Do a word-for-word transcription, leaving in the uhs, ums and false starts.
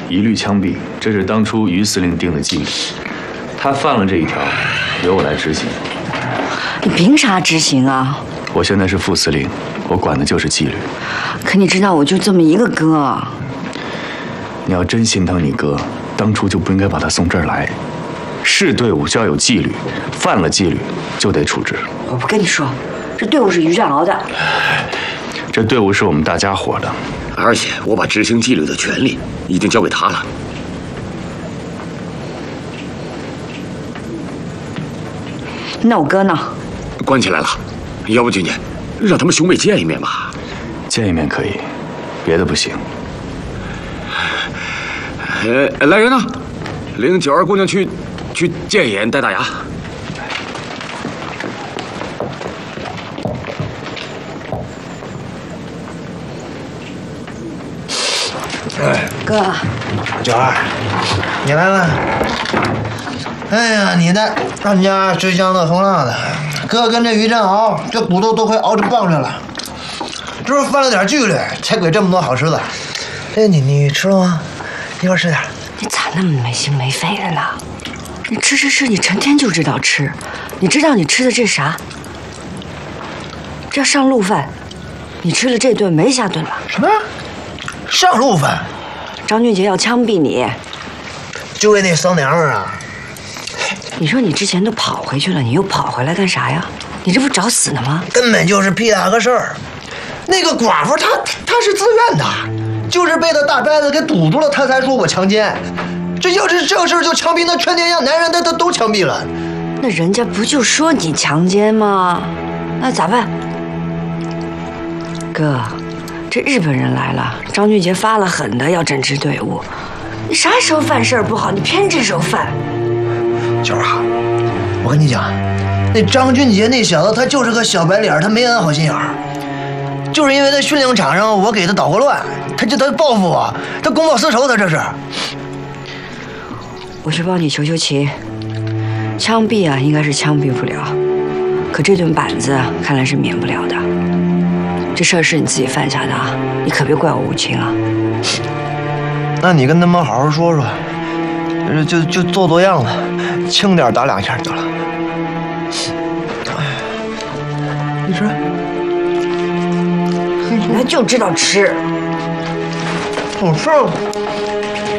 一律枪毙，这是当初于司令定的纪律。他犯了这一条，由我来执行。 你凭啥执行啊？ 我现在是副司令，我管的就是纪律。 可你知道，我就这么一个哥。 你要真心疼你哥，当初就不应该把他送这儿来。是队伍就要有纪律，犯了纪律就得处置。 我不跟你说，这队伍是于占鳌的。 这队伍是我们大家伙的， 而且我把执行纪律的权利已经交给他了。 那我哥呢？ 关起来了。要不，军姐，让他们兄妹见一面吧。 见一面可以，别的不行。 呃，来人呐，领九儿姑娘去，去见一眼戴大牙。 哎，哥， 九儿，你来了。哎呀，你的俺家吃香的红辣的，哥跟这于占鳌这骨头都快熬成棒槌了，这是犯了点纪律，才给这么多好吃的。哎，你你吃了吗？一会儿吃点。 你咋那么没心没肺的呢？你吃吃吃，你成天就知道吃，你知道你吃的这啥？这上路饭，你吃了这顿没下顿了。 什么？上路饭？ 张俊杰要枪毙你， 就为那骚娘们儿啊！ 你说你之前都跑回去了，你又跑回来干啥呀？你这不找死呢吗？ 根本就是屁大个事儿。那个寡妇她她是自愿的，就是被他大伯子给堵住了，他才说我强奸。这要是这事儿就枪毙，那全天下男人他他都枪毙了。 那人家不就说你强奸吗？那咋办？哥，这日本人来了，张俊杰发了狠的要整支队伍。你啥时候犯事儿不好，你偏这时候犯。 九儿啊，我跟你讲，那张俊杰那小子他就是个小白脸，他没安好心眼儿。就是因为在训练场上我给他捣过乱，他就他报复我，他公报私仇，他这是。 我去帮你求求情，枪毙啊，应该是枪毙不了，可这顿板子看来是免不了的。这事儿是你自己犯下的啊，你可别怪我无情啊。 那你跟他们好好说说，就就做做样子，轻点打两下就了。你说。 你还就知道吃。 我吃。